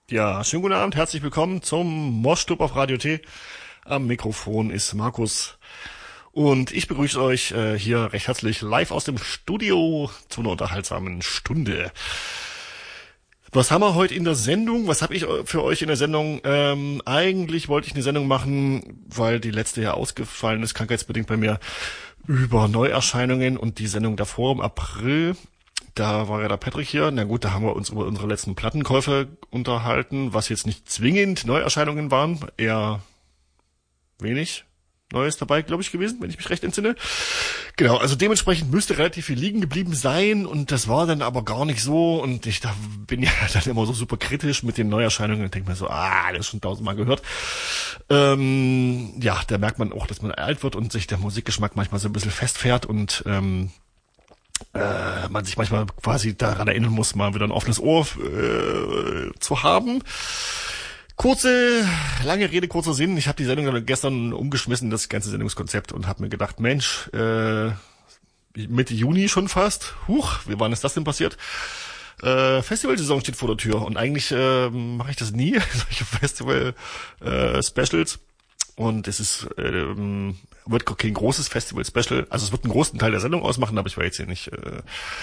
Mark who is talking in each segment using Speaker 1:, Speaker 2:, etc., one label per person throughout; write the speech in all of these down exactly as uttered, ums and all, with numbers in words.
Speaker 1: Ja, schönen guten Abend, herzlich willkommen zum Moschclub auf Radio T. Am Mikrofon ist Markus und ich begrüße euch äh, hier recht herzlich live aus dem Studio zu einer unterhaltsamen Stunde. Was haben wir heute in der Sendung? Was habe ich für euch in der Sendung? Ähm, eigentlich wollte ich eine Sendung machen, weil die letzte ja ausgefallen ist, krankheitsbedingt bei mir, über Neuerscheinungen und die Sendung davor im April. Da war ja der Patrick hier. Na gut, da haben wir uns über unsere letzten Plattenkäufe unterhalten, was jetzt nicht zwingend Neuerscheinungen waren, eher wenig Neues dabei, glaube ich, gewesen, wenn ich mich recht entsinne. Genau, also dementsprechend müsste relativ viel liegen geblieben sein und das war dann aber gar nicht so und ich da bin ja dann immer so super kritisch mit den Neuerscheinungen und denke mir so, ah, das ist schon tausendmal gehört. Ähm, ja, da merkt man auch, dass man alt wird und sich der Musikgeschmack manchmal so ein bisschen festfährt und ähm, äh, man sich manchmal quasi daran erinnern muss, mal wieder ein offenes Ohr äh, zu haben. Kurze, lange Rede, kurzer Sinn. Ich habe die Sendung dann gestern umgeschmissen, das ganze Sendungskonzept, und habe mir gedacht, Mensch, äh, Mitte Juni schon fast. Huch, wie wann ist das denn passiert? Äh, Festivalsaison steht vor der Tür und eigentlich äh, mache ich das nie, solche Festival-Specials. Äh, und es ist ähm, wird kein großes Festival-Special. Also es wird einen großen Teil der Sendung ausmachen, aber ich war jetzt hier nicht äh,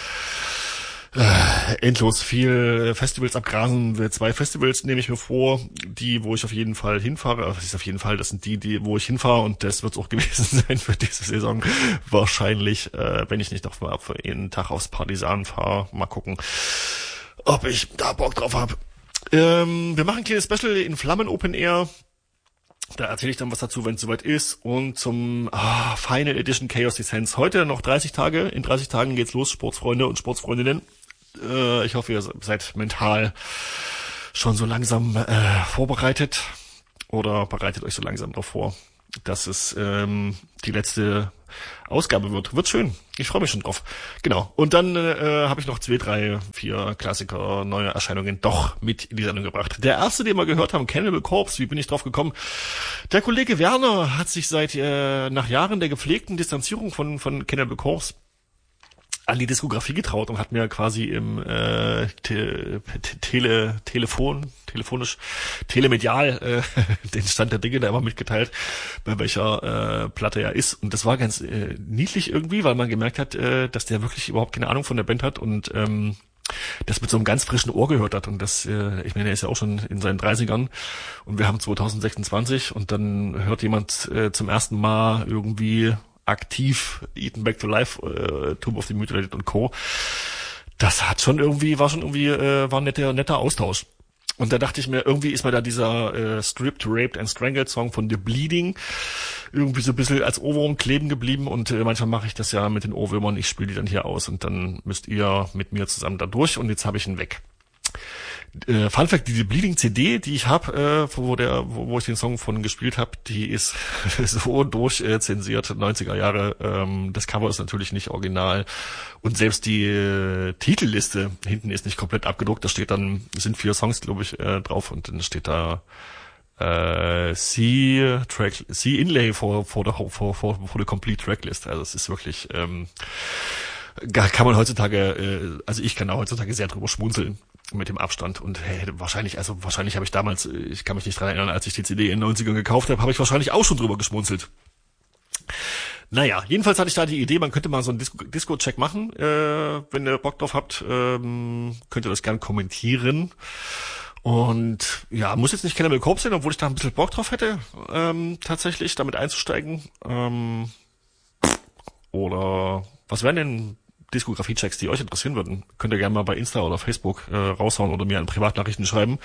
Speaker 1: äh, endlos viel Festivals abgrasen. Zwei Festivals nehme ich mir vor, die, wo ich auf jeden Fall hinfahre. Also das ist auf jeden Fall, das sind die, die, wo ich hinfahre, und das wird es auch gewesen sein für diese Saison. Wahrscheinlich, äh, wenn ich nicht noch mal für einen Tag aufs Partisan fahre. Mal gucken, ob ich da Bock drauf habe. Ähm, wir machen ein kleines Special in Flammen Open Air. Da erzähle ich dann was dazu, wenn es soweit ist. Und zum ah, Final Edition Chaos Descents. Heute noch dreißig Tage. In dreißig Tagen geht's los, Sportsfreunde und Sportsfreundinnen. Äh, ich hoffe, ihr seid mental schon so langsam äh, vorbereitet. Oder bereitet euch so langsam darauf vor, dass es ähm, die letzte Ausgabe wird. Wird schön. Ich freue mich schon drauf. Genau. Und dann äh, habe ich noch zwei, drei, vier Klassiker, neue Erscheinungen doch mit in die Sendung gebracht. Der erste, den wir gehört haben, Cannibal Corpse. Wie bin ich drauf gekommen? Der Kollege Werner hat sich seit äh, nach Jahren der gepflegten Distanzierung von von Cannibal Corpse an die Diskografie getraut und hat mir quasi im äh, te, te, Tele, Telefon, telefonisch, telemedial äh, den Stand der Dinge da immer mitgeteilt, bei welcher äh, Platte er ist. Und das war ganz äh, niedlich irgendwie, weil man gemerkt hat, äh, dass der wirklich überhaupt keine Ahnung von der Band hat und ähm, das mit so einem ganz frischen Ohr gehört hat. Und das, äh, ich meine, er ist ja auch schon in seinen dreißigern und wir haben zwanzig sechsundzwanzig und dann hört jemand äh, zum ersten Mal irgendwie aktiv Eaten Back to Life, äh, Tomb of the Mutilated und Co. Das hat schon irgendwie, war schon irgendwie, äh, war ein netter, netter Austausch. Und da dachte ich mir, irgendwie ist mir da dieser äh, Stripped, Raped and Strangled Song von The Bleeding irgendwie so ein bisschen als Ohrwurm kleben geblieben und äh, manchmal mache ich das ja mit den Ohrwürmern, ich spiele die dann hier aus und dann müsst ihr mit mir zusammen da durch und jetzt habe ich ihn weg. Äh, Fun Fact, die Bleeding C D, die ich habe, äh, wo der, wo, wo ich den Song von gespielt habe, die ist so durchzensiert, äh, neunziger Jahre. Ähm, das Cover ist natürlich nicht original und selbst die äh, Titelliste hinten ist nicht komplett abgedruckt. Da steht dann, sind vier Songs, glaube ich, äh, drauf und dann steht da äh, C Track, C Inlay for for the for for for the complete Tracklist. Also es ist wirklich ähm, kann man heutzutage, äh, also ich kann da heutzutage sehr drüber schmunzeln mit dem Abstand und hey, wahrscheinlich, also wahrscheinlich habe ich damals, ich kann mich nicht dran erinnern, als ich die C D in den neunzigern gekauft habe, habe ich wahrscheinlich auch schon drüber geschmunzelt. Naja, jedenfalls hatte ich da die Idee, man könnte mal so einen Disco- Disco-Check machen, äh, wenn ihr Bock drauf habt, ähm, könnt ihr das gern kommentieren. Und ja, muss jetzt nicht Cannibal Corpse sein, obwohl ich da ein bisschen Bock drauf hätte, ähm, tatsächlich damit einzusteigen. Ähm, oder was wären denn Diskografie-Checks, die euch interessieren würden? Könnt ihr gerne mal bei Insta oder Facebook äh, raushauen oder mir an Privatnachrichten schreiben.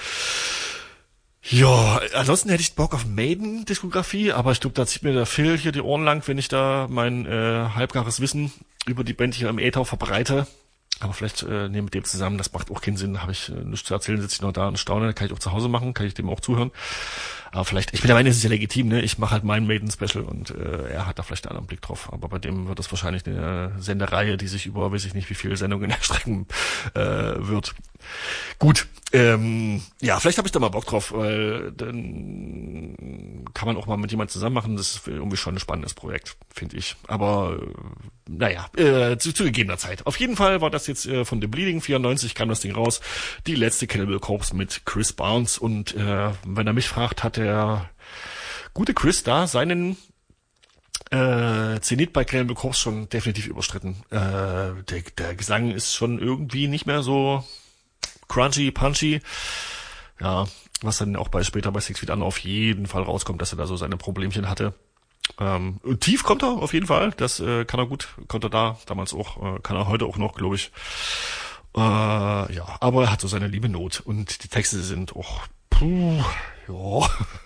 Speaker 1: Ja, ansonsten hätte ich Bock auf Maiden-Diskografie, aber ich glaube, da zieht mir der Phil hier die Ohren lang, wenn ich da mein äh, halbgares Wissen über die Band hier im Äther verbreite. Aber vielleicht äh, nehme mit dem zusammen, das macht auch keinen Sinn, habe ich äh, nichts zu erzählen, sitze ich noch da und staune, kann ich auch zu Hause machen, kann ich dem auch zuhören. Aber vielleicht, ich mittlerweile ist es ja legitim, ne? Ich mache halt mein Maiden-Special und äh, er hat da vielleicht einen anderen Blick drauf. Aber bei dem wird das wahrscheinlich eine Sendereihe, die sich über, weiß ich nicht, wie viele Sendungen erstrecken äh, wird. Gut, ähm, ja, vielleicht habe ich da mal Bock drauf, weil dann kann man auch mal mit jemandem zusammen machen. Das ist irgendwie schon ein spannendes Projekt, finde ich. Aber äh, naja, äh, zu, zu gegebener Zeit. Auf jeden Fall war das jetzt äh, von The Bleeding vierundneunzig kam das Ding raus. Die letzte Cannibal Corpse mit Chris Barnes. Und äh, wenn er mich fragt, hat der gute Chris da seinen äh, Zenit bei Cannibal Corpse schon definitiv überstritten. Äh, der, der Gesang ist schon irgendwie nicht mehr so crunchy, punchy. Ja, was dann auch bei später bei Six Feet Under auf jeden Fall rauskommt, dass er da so seine Problemchen hatte. Ähm, tief kommt er auf jeden Fall, das äh, kann er gut, konnte er da damals auch, äh, kann er heute auch noch, glaube ich. Äh, ja, aber er hat so seine liebe Not und die Texte sind auch, puh, ja,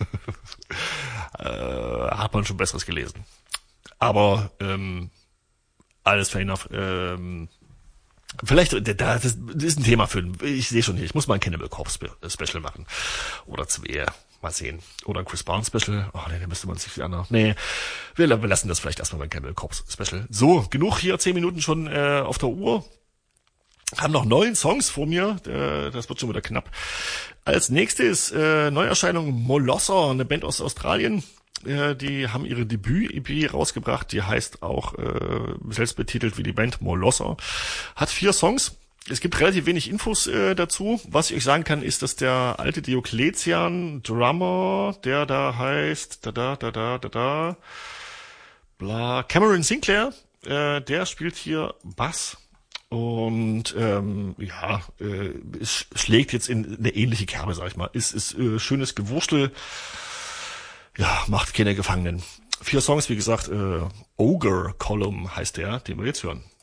Speaker 1: äh, hat man schon Besseres gelesen. Aber ähm, alles fair enough. Ähm, Vielleicht, das ist ein Thema für, ich sehe schon hier, ich muss mal ein Cannibal Corpse Special machen. Oder zwei, mal sehen. Oder ein Chris Barnes Special. Oh nee, da müsste man sich viel anders. Nee, wir lassen das vielleicht erstmal beim Cannibal Corpse Special. So, genug hier, zehn Minuten schon äh, auf der Uhr. Haben noch neun Songs vor mir, äh, das wird schon wieder knapp. Als nächstes äh, Neuerscheinung Molosser, eine Band aus Australien. Die haben ihre Debüt-E P rausgebracht, die heißt auch äh, selbst betitelt wie die Band Molosser. Hat vier Songs. Es gibt relativ wenig Infos äh, dazu. Was ich euch sagen kann, ist, dass der alte Diokletian Drummer, der da heißt, da da da da da da, bla, Cameron Sinclair, äh, der spielt hier Bass. Und ähm, ja, äh, es schlägt jetzt in eine ähnliche Kerbe, sag ich mal. Es ist äh, schönes Gewurstel. Ja, macht keine Gefangenen. Vier Songs, wie gesagt, äh, Ogre Column heißt der, den wir jetzt hören.